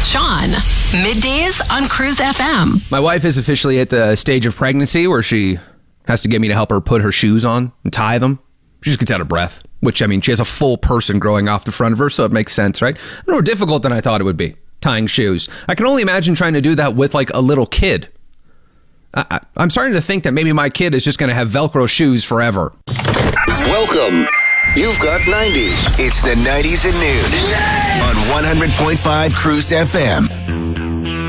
Sean. Middays on Cruise FM. My wife is officially at the stage of pregnancy where she has to get me to help her put her shoes on and tie them. She just gets out of breath, which, I mean, she has a full person growing off the front of her, so it makes sense, right? More difficult than I thought it would be, tying shoes. I can only imagine trying to do that with, like, a little kid. I'm starting to think that maybe my kid is just going to have Velcro shoes forever. Welcome. You've got 90s. It's the 90s at noon on 100.5 Cruise FM.